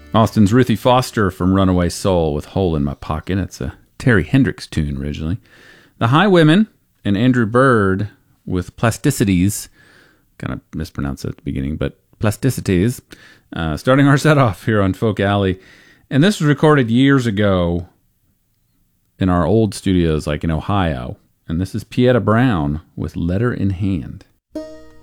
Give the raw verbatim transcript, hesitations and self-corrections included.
Austin's Ruthie Foster from Runaway Soul with Hole in My Pocket. It's a Terry Hendricks tune originally. The Highwomen and Andrew Bird with Plasticities. Kind of mispronounced it at the beginning, but Plasticities. Uh, starting our set off here on Folk Alley. And this was recorded years ago in our old studios, like in Ohio. And this is Pieta Brown with Letter in Hand.